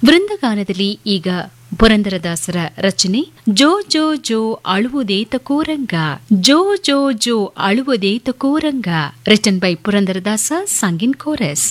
ವೃಂದಗಾನದಲ್ಲಿ ಈಗ ಪುರಂದರದಾಸರ ರಚನೆ ಜೋ ಜೋ ಜೋ ಅಳುವುದೇತ ಕೋರಂಗ, ಜೋ ಜೋ ಜೋ ಅಳುವುದೇತ ಕೋರಂಗ, written by Purandaradasa, Sung in chorus.